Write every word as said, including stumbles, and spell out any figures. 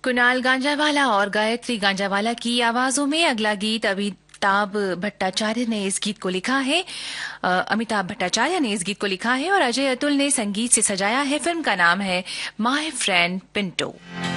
कुणाल गांजावाला और गायत्री गांजावाला की आवाजों में अगला गीत अमिताभ भट्टाचार्य ने इस गीत को लिखा है। अ, अमिताभ भट्टाचार्य ने इस गीत को लिखा है और अजय अतुल ने संगीत से सजाया है। फिल्म का नाम है माय फ्रेंड पिंटो।